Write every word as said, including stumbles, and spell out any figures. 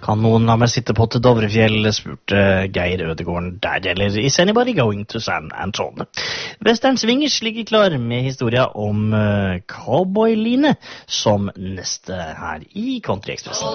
Kan noen la meg sitte på til Dovrefjell, spurte Geir Ødegården der, eller is anybody going to San Antonio? Western Swingers ligger klar med historia om uh, Cowboy Line som neste her i Country Expressen.